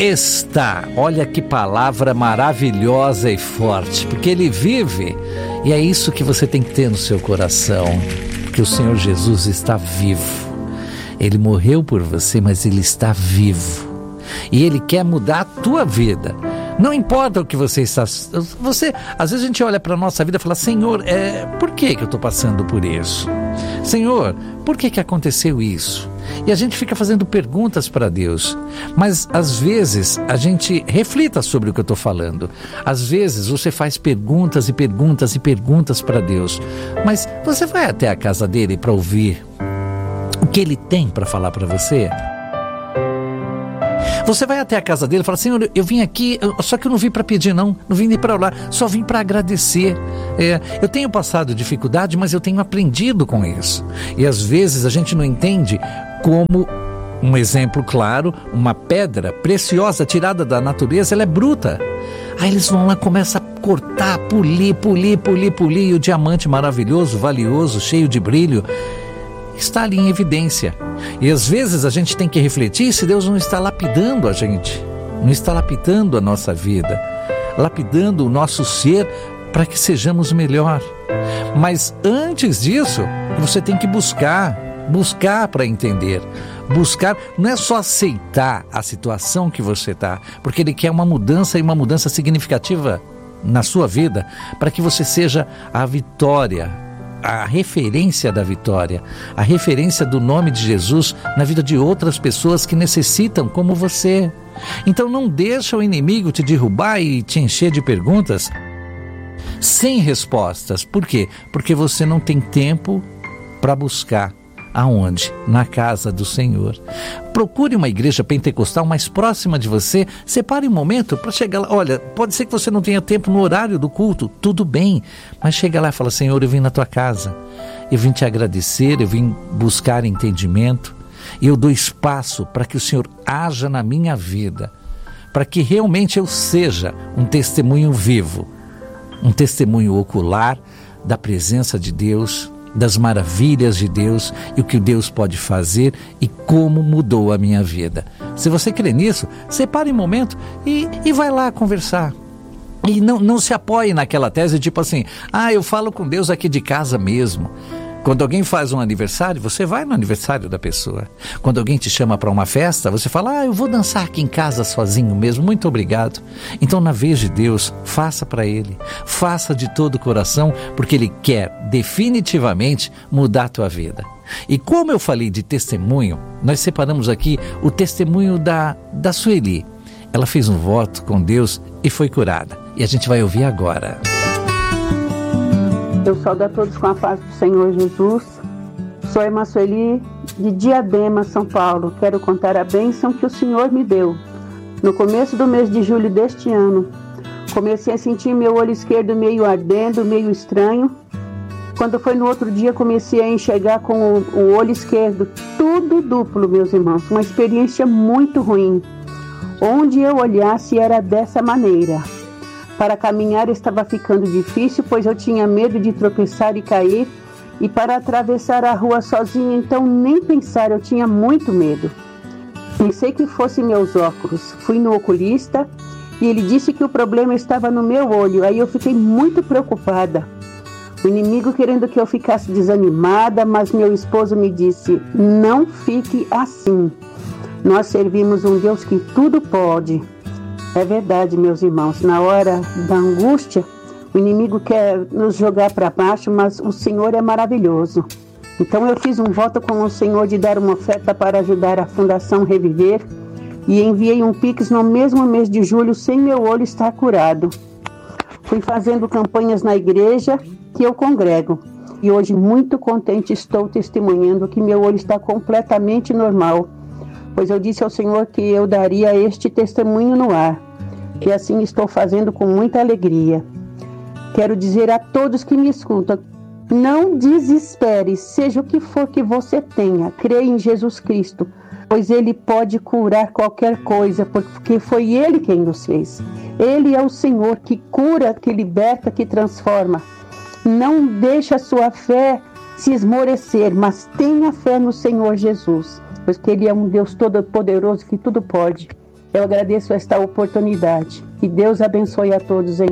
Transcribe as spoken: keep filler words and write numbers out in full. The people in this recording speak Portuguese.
está. Olha que palavra maravilhosa e forte, porque Ele vive, e é isso que você tem que ter no seu coração, porque o Senhor Jesus está vivo. Ele morreu por você, mas Ele está vivo, e Ele quer mudar a tua vida. Não importa o que você está... Você, às vezes a gente olha para a nossa vida e fala: Senhor, é, por que, que eu estou passando por isso? Senhor, por que, que aconteceu isso? E a gente fica fazendo perguntas para Deus. Mas às vezes a gente reflita sobre o que eu estou falando. Às vezes você faz perguntas e perguntas e perguntas para Deus. Mas você vai até a casa dele para ouvir o que ele tem para falar para você? Você vai até a casa dele e fala: Senhor, eu vim aqui, só que eu não vim para pedir não, não vim nem para orar, só vim para agradecer. É, eu tenho passado dificuldade, mas eu tenho aprendido com isso. E às vezes a gente não entende como, um exemplo claro, uma pedra preciosa tirada da natureza, ela é bruta. Aí eles vão lá, começam a cortar, polir, polir, polir, polir, e o diamante maravilhoso, valioso, cheio de brilho, está ali em evidência. E às vezes a gente tem que refletir se Deus não está lapidando a gente, não está lapidando a nossa vida, lapidando o nosso ser para que sejamos melhor. Mas antes disso, você tem que buscar, buscar para entender. Buscar não é só aceitar a situação que você está, porque Ele quer uma mudança, e uma mudança significativa na sua vida, para que você seja a vitória, a referência da vitória, a referência do nome de Jesus na vida de outras pessoas que necessitam como você. Então não deixa o inimigo te derrubar e te encher de perguntas sem respostas. Por quê? Porque você não tem tempo para buscar. Aonde? Na casa do Senhor. Procure uma igreja pentecostal mais próxima de você. Separe um momento para chegar lá. Olha, pode ser que você não tenha tempo no horário do culto, tudo bem, mas chega lá e fala: Senhor, eu vim na tua casa, eu vim te agradecer, eu vim buscar entendimento, e eu dou espaço para que o Senhor haja na minha vida, para que realmente eu seja um testemunho vivo, um testemunho ocular da presença de Deus, das maravilhas de Deus e o que Deus pode fazer e como mudou a minha vida. Se você crê nisso, separe um momento e, e vai lá conversar. E não, não se apoie naquela tese tipo assim: ah, eu falo com Deus aqui de casa mesmo. Quando alguém faz um aniversário, você vai no aniversário da pessoa. Quando alguém te chama para uma festa, você fala: ah, eu vou dançar aqui em casa sozinho mesmo, muito obrigado. Então, na vez de Deus, faça para Ele, faça de todo o coração, porque Ele quer definitivamente mudar a tua vida. E como eu falei de testemunho, nós separamos aqui o testemunho da, da Sueli. Ela fez um voto com Deus e foi curada. E a gente vai ouvir agora. Eu saúdo a todos com a paz do Senhor Jesus. Sou a irmã Sueli, de Diadema, São Paulo. Quero contar a bênção que o Senhor me deu. No começo do mês de julho deste ano, comecei a sentir meu olho esquerdo meio ardendo, meio estranho. Quando foi no outro dia, comecei a enxergar com o, o olho esquerdo, tudo duplo, meus irmãos. Uma experiência muito ruim. Onde eu olhasse era dessa maneira. Para caminhar estava ficando difícil, pois eu tinha medo de tropeçar e cair. E para atravessar a rua sozinha, então nem pensar, eu tinha muito medo. Pensei que fossem meus óculos. Fui no oculista e ele disse que o problema estava no meu olho. Aí eu fiquei muito preocupada. O inimigo querendo que eu ficasse desanimada, mas meu esposo me disse: não fique assim. Nós servimos um Deus que tudo pode. É verdade, meus irmãos, na hora da angústia, o inimigo quer nos jogar para baixo, mas o Senhor é maravilhoso. Então eu fiz um voto com o Senhor de dar uma oferta para ajudar a Fundação Reviver e enviei um Pix no mesmo mês de julho, sem meu olho estar curado. Fui fazendo campanhas na igreja que eu congrego e hoje muito contente estou testemunhando que meu olho está completamente normal, pois eu disse ao Senhor que eu daria este testemunho no ar, e assim estou fazendo com muita alegria. Quero dizer a todos que me escutam: não desespere, seja o que for que você tenha, creia em Jesus Cristo, pois Ele pode curar qualquer coisa, porque foi Ele quem nos fez. Ele é o Senhor que cura, que liberta, que transforma. Não deixe a sua fé se esmorecer, mas tenha fé no Senhor Jesus, pois que Ele é um Deus todo-poderoso que tudo pode. Eu agradeço esta oportunidade. Que Deus abençoe a todos em